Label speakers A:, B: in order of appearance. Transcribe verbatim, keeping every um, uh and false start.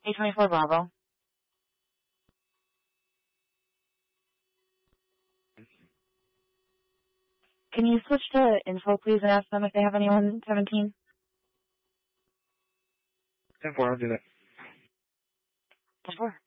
A: eight twenty-four Bravo. Can you switch to info, please, and ask them if they have anyone seventeen?
B: ten four, I'll do that.
A: ten four.